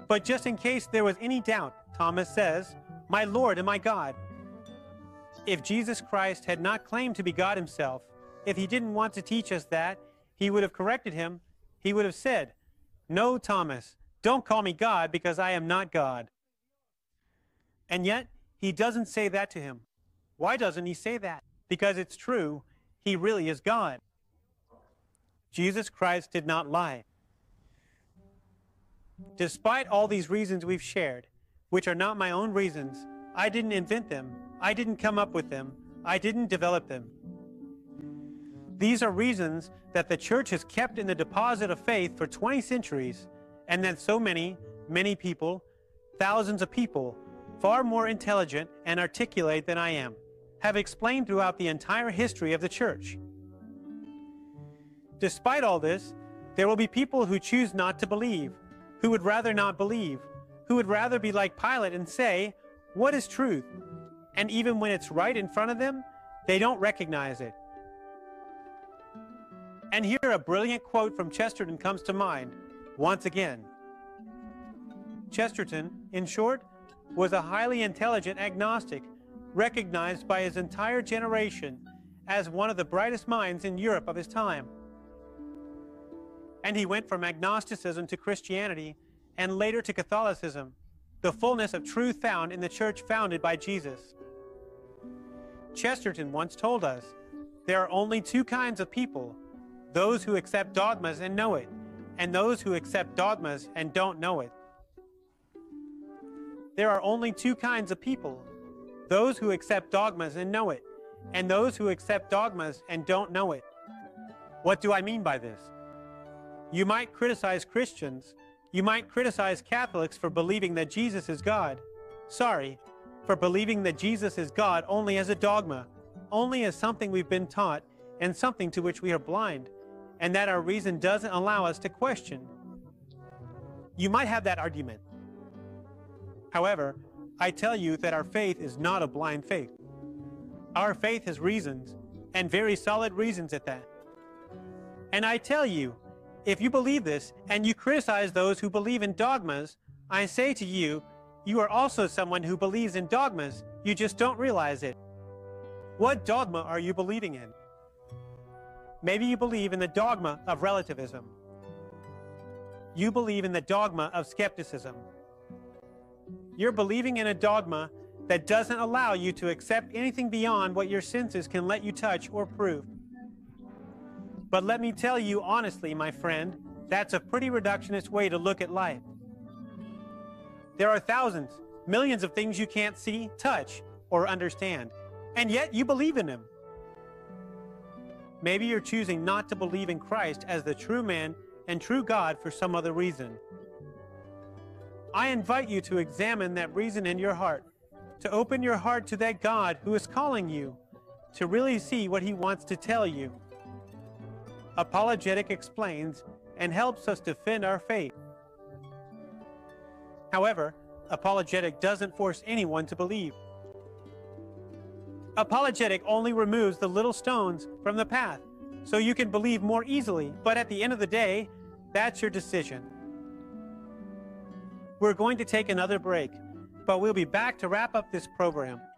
But just in case there was any doubt, Thomas says, "My Lord and my God." If Jesus Christ had not claimed to be God himself, if he didn't want to teach us that, he would have corrected him. He would have said, "No, Thomas, don't call me God because I am not God." And yet, he doesn't say that to him. Why doesn't he say that? Because it's true, he really is God. Jesus Christ did not lie. Despite all these reasons we've shared, which are not my own reasons, I didn't invent them, I didn't come up with them, I didn't develop them. These are reasons that the church has kept in the deposit of faith for 20 centuries, and that so many people, thousands of people, far more intelligent and articulate than I am, have explained throughout the entire history of the church. Despite all this, there will be people who choose not to believe, who would rather not believe, who would rather be like Pilate and say, "What is truth?" And even when it's right in front of them, they don't recognize it. And here a brilliant quote from Chesterton comes to mind, once again. Chesterton, in short, was a highly intelligent agnostic, recognized by his entire generation as one of the brightest minds in Europe of his time. And he went from agnosticism to Christianity and later to Catholicism, the fullness of truth found in the church founded by Jesus. Chesterton once told us, there are only two kinds of people, those who accept dogmas and know it, and those who accept dogmas and don't know it. There are only two kinds of people, those who accept dogmas and know it, and those who accept dogmas and don't know it. What do I mean by this? You might criticize Christians, you might criticize Catholics for believing that Jesus is God. Sorry, for believing that Jesus is God only as a dogma, only as something we've been taught and something to which we are blind, and that our reason doesn't allow us to question. You might have that argument. However, I tell you that our faith is not a blind faith. Our faith has reasons, and very solid reasons at that. And I tell you, if you believe this and you criticize those who believe in dogmas, I say to you, you are also someone who believes in dogmas, you just don't realize it. What dogma are you believing in? Maybe you believe in the dogma of relativism. You believe in the dogma of skepticism. You're believing in a dogma that doesn't allow you to accept anything beyond what your senses can let you touch or prove. But let me tell you honestly, my friend, that's a pretty reductionist way to look at life. There are thousands, millions of things you can't see, touch, or understand, and yet you believe in them. Maybe you're choosing not to believe in Christ as the true man and true God for some other reason. I invite you to examine that reason in your heart, to open your heart to that God who is calling you, to really see what he wants to tell you. Apologetic explains and helps us defend our faith. However, apologetic doesn't force anyone to believe. Apologetic only removes the little stones from the path, so you can believe more easily, but at the end of the day, that's your decision. We're going to take another break, but we'll be back to wrap up this program.